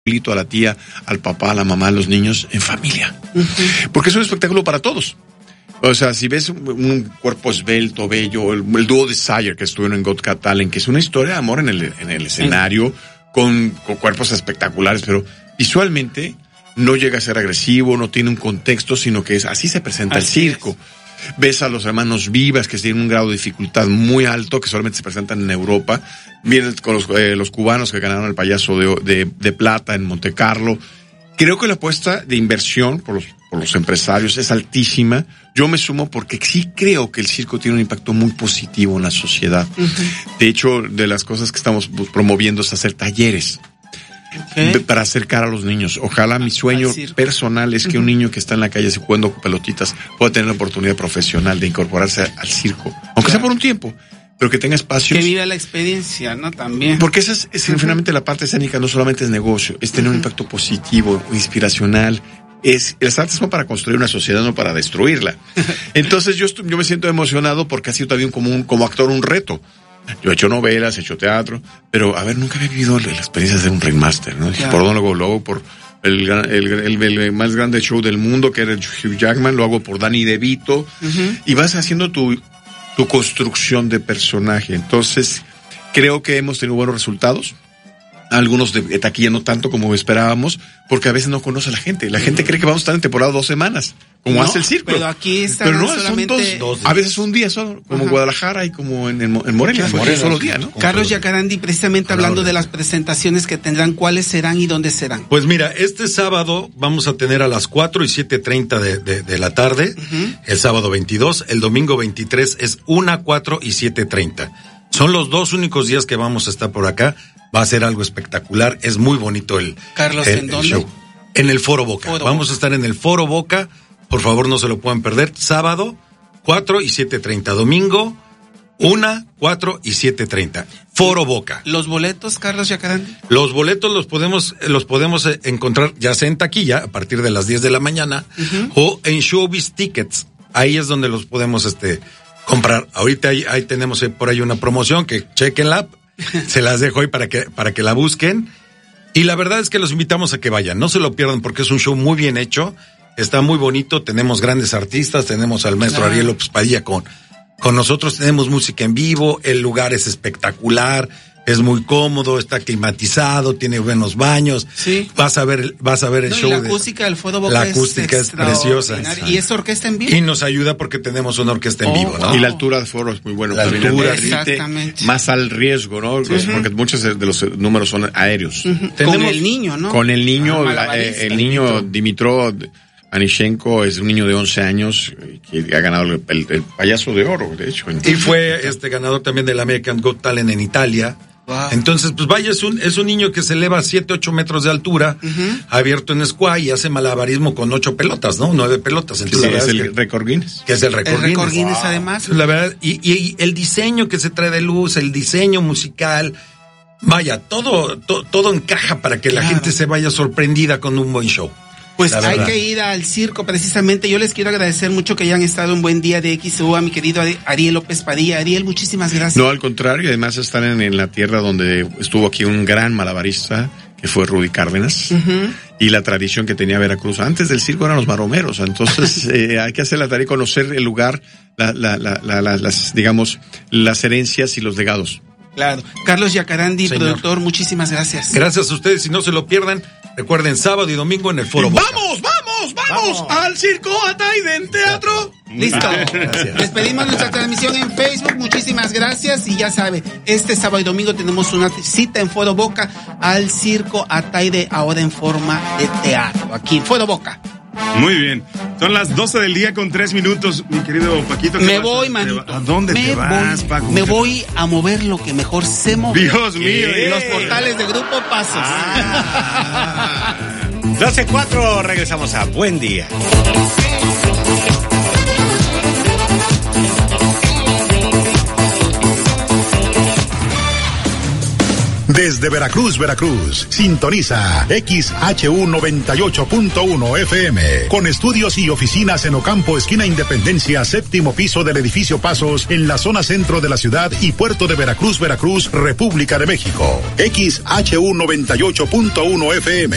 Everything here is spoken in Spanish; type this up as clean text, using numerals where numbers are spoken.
a la tía, al papá, a la mamá, a los niños, en familia. Porque es un espectáculo para todos. O sea, si ves un cuerpo esbelto, bello, el dúo Desire que estuvieron en Got Talent, que es una historia de amor en el escenario, con cuerpos espectaculares, pero visualmente no llega a ser agresivo, no tiene un contexto, sino que así se presenta el circo. Ves a los hermanos Vivas, que tienen un grado de dificultad muy alto, que solamente se presentan en Europa. Vienen con los cubanos que ganaron el Payaso de Plata en Monte Carlo. Creo que la apuesta de inversión por los empresarios es altísima. Yo me sumo porque sí creo que el circo tiene un impacto muy positivo en la sociedad. De hecho, de las cosas que estamos promoviendo es hacer talleres. Para acercar a los niños. Ojalá mi sueño personal es que un niño que está en la calle jugando con pelotitas pueda tener la oportunidad profesional de incorporarse al circo, aunque sea por un tiempo, pero que tenga espacios. Que viva la experiencia, ¿no? También. Porque esa es finalmente la parte escénica, no solamente es negocio, es tener un impacto positivo, inspiracional. Las artes son para construir una sociedad, no para destruirla. Entonces yo me siento emocionado porque ha sido también como actor un reto. Yo he hecho novelas, he hecho teatro, pero nunca había vivido la experiencia de ser un Ringmaster, ¿no? Dije, ¿por dónde lo hago? Por el más grande show del mundo, que era el Hugh Jackman, lo hago por Danny DeVito, y vas haciendo tu construcción de personaje. Entonces, creo que hemos tenido buenos resultados. Algunos de taquilla no tanto como esperábamos, porque a veces no conoce a la gente. La gente cree que vamos a estar en temporada 2 semanas, como hace el circo. Pero aquí están solamente son dos, a veces un día solo, como en Guadalajara y como en Morelia, fue un solo día, ¿no? Carlos Giacarandi, precisamente hablando de las presentaciones que tendrán, ¿cuáles serán y dónde serán? Pues mira, este sábado vamos a tener a las 4 y 7:30 de la tarde, el sábado 22, el domingo 23 es 1, 4 y 7:30. Son los 2 únicos días que vamos a estar por acá. Va a ser algo espectacular, es muy bonito el show. En el Foro Boca. Vamos a estar en el Foro Boca, por favor no se lo puedan perder. Sábado, 4 y 7:30. Domingo, 1, 4 y 7:30. Foro Boca. ¿Los boletos, Carlos Giacarandi? Los boletos los podemos encontrar ya sea en taquilla, a partir de las 10 de la mañana, o en Showbiz Tickets. Ahí es donde los podemos comprar. Ahorita ahí tenemos por ahí una promoción, que chequenla. Se las dejo ahí para que la busquen. Y la verdad es que los invitamos a que vayan. No se lo pierdan porque es un show muy bien hecho. Está muy bonito. Tenemos grandes artistas. Tenemos al maestro Ariel López Padilla con nosotros. Tenemos música en vivo. El lugar es espectacular. Es muy cómodo, está climatizado, tiene buenos baños. Sí. Vas a ver el show. La acústica del Foro Boca la acústica es preciosa. ¿Y es orquesta en vivo? Y nos ayuda porque tenemos una orquesta en vivo, ¿no? Y la altura del foro es muy buena. La altura, exactamente. Más al riesgo, ¿no? Porque muchos de los números son aéreos. Con el niño, ¿no? Con el niño, el niño Dimitrov Anishenko es un niño de 11 años que ha ganado el Payaso de Oro, de hecho. Y fue ganador también del American Got Talent en Italia. Wow. Entonces, pues vaya, es un niño que se eleva a 7, 8 metros de altura, abierto en squash y hace malabarismo con 8 pelotas, ¿no? 9 pelotas. Entonces, es el récord Guinness. Que es el récord Guinness. El récord Guinness, además. La verdad, y el diseño que se trae de luz, el diseño musical, vaya, todo encaja para que la gente se vaya sorprendida con un buen show. Pues hay que ir al circo precisamente. Yo les quiero agradecer mucho que hayan estado un buen día de XU a mi querido Ariel López Padilla. Ariel, muchísimas gracias. No, al contrario, además están en la tierra donde estuvo aquí un gran malabarista, que fue Rudy Cárdenas, y la tradición que tenía Veracruz. Antes del circo eran los maromeros, entonces hay que hacer la tarea y conocer el lugar, las herencias y los legados. Claro. Carlos Giacarandi, productor, muchísimas gracias. Gracias a ustedes, y no se lo pierdan. Recuerden, sábado y domingo en el Foro Boca. ¡Vamos! Al Circo Ataide Teatro. Listo. Despedimos nuestra transmisión en Facebook. Muchísimas gracias. Y ya sabe, este sábado y domingo tenemos una cita en Foro Boca al Circo Ataide, ahora en forma de teatro, aquí en Foro Boca. Muy bien. Son las 12 del día con 3 minutos, mi querido Paquito. Me voy, manito. ¿A dónde te vas, Paco? Me voy a mover lo que mejor sé mover. Dios mío. Los portales de Grupo Pasos. 12:04, regresamos a Buen Día. Desde Veracruz, sintoniza XHU 98.1 FM, con estudios y oficinas en Ocampo, esquina Independencia, 7º piso del edificio Pasos, en la zona centro de la ciudad y puerto de Veracruz, República de México. XHU 98.1 FM.